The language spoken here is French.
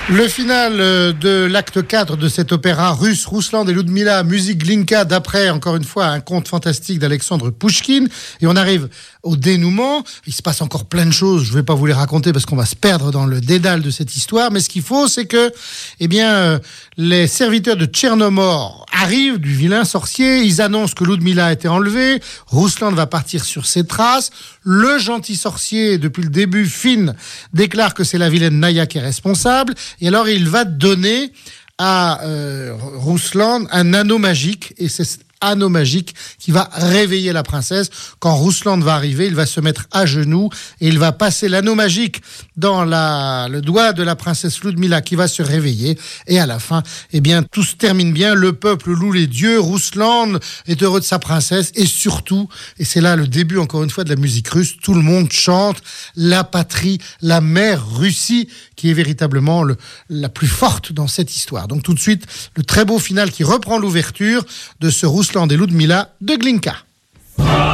Le final de l'acte 4 de cet opéra russe, Rouslan et Ludmila, musique Glinka, d'après, encore une fois, un conte fantastique d'Alexandre Pouchkine. Et on arrive au dénouement. Il se passe encore plein de choses. Je ne vais pas vous les raconter parce qu'on va se perdre dans le dédale de cette histoire. Mais ce qu'il faut, c'est que, les serviteurs de Tchernomor arrivent, du vilain sorcier. Ils annoncent que Ludmila a été enlevée. Rouslan va partir sur ses traces. Le gentil sorcier, depuis le début, Finn, déclare que c'est la vilaine Naya qui est responsable. Et alors, il va donner à Rouslan un anneau magique. Et c'est cet anneau magique qui va réveiller la princesse. Quand Rouslan va arriver, il va se mettre à genoux et il va passer l'anneau magique dans le doigt de la princesse Ludmila qui va se réveiller. Et à la fin, tout se termine bien. Le peuple loue les dieux. Rouslan est heureux de sa princesse. Et surtout, et c'est là le début encore une fois de la musique russe, tout le monde chante la patrie, la mère Russie, qui est véritablement la plus forte dans cette histoire. Donc tout de suite, le très beau final qui reprend l'ouverture de ce Rouslan et Ludmila de Glinka.